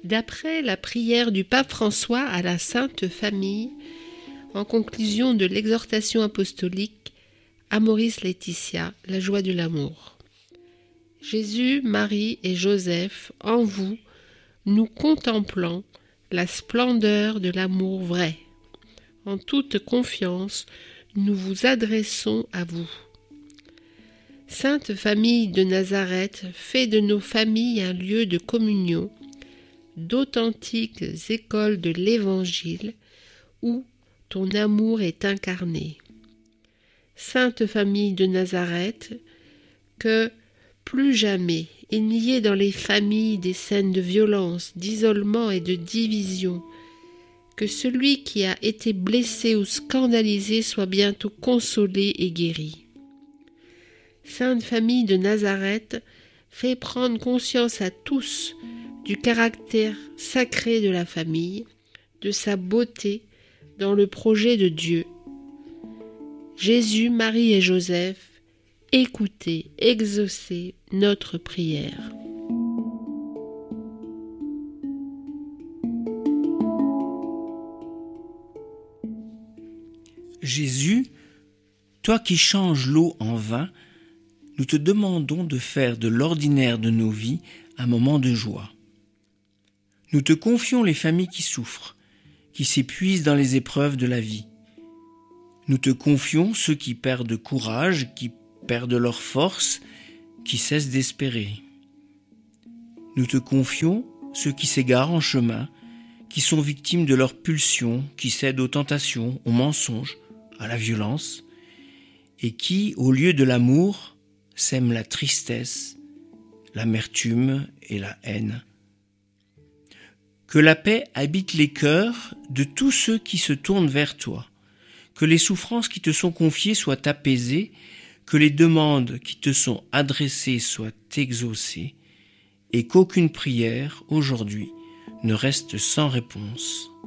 D'après la prière du pape François à la Sainte Famille, en conclusion de l'exhortation apostolique Amoris Laetitia, la joie de l'amour. Jésus, Marie et Joseph, en vous, nous contemplons la splendeur de l'amour vrai. En toute confiance, nous vous adressons à vous. Sainte Famille de Nazareth, fais de nos familles un lieu de communion, d'authentiques écoles de l'Évangile, où ton amour est incarné. Sainte Famille de Nazareth, que plus jamais il n'y ait dans les familles des scènes de violence, d'isolement et de division, que celui qui a été blessé ou scandalisé soit bientôt consolé et guéri. Sainte Famille de Nazareth, fais prendre conscience à tous du caractère sacré de la famille, de sa beauté dans le projet de Dieu. Jésus, Marie et Joseph, écoutez, exaucez notre prière. Jésus, toi qui changes l'eau en vin, nous te demandons de faire de l'ordinaire de nos vies un moment de joie. Nous te confions les familles qui souffrent, qui s'épuisent dans les épreuves de la vie. Nous te confions ceux qui perdent courage, qui perdent leur force, qui cessent d'espérer. Nous te confions ceux qui s'égarent en chemin, qui sont victimes de leurs pulsions, qui cèdent aux tentations, aux mensonges, à la violence, et qui, au lieu de l'amour, sèment la tristesse, l'amertume et la haine. Que la paix habite les cœurs de tous ceux qui se tournent vers toi, que les souffrances qui te sont confiées soient apaisées, que les demandes qui te sont adressées soient exaucées, et qu'aucune prière, aujourd'hui, ne reste sans réponse.